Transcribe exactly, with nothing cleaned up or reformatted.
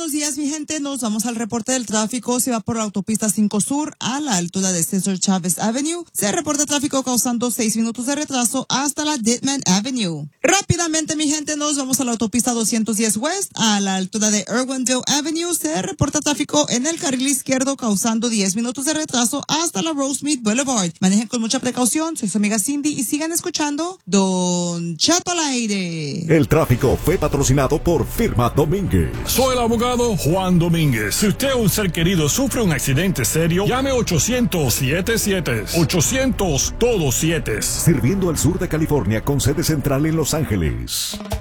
buenos días, mi gente. Nos vamos al reporte del tráfico. Se va por la autopista cinco Sur a la altura de Cesar Chavez Avenue. Se reporta tráfico causando seis minutos de retraso hasta la Ditman Avenue. Rápidamente, mi gente, nos vamos a la autopista doscientos diez West a la altura de Irwindale Avenue. Se reporta tráfico en el carril izquierdo causando diez minutos de retraso hasta la Rosemead Boulevard. Manejen con mucha precaución. Soy su amiga Cindy y sigan escuchando Don Chato al aire. El tráfico fue patrocinado por Firma Domínguez. Soy el abogado Juan Domínguez. Si usted o un ser querido sufre un accidente serio, llame ochocientos siete siete. ochocientos todos siete. Sirviendo al sur de California con sede central en Los Ángeles.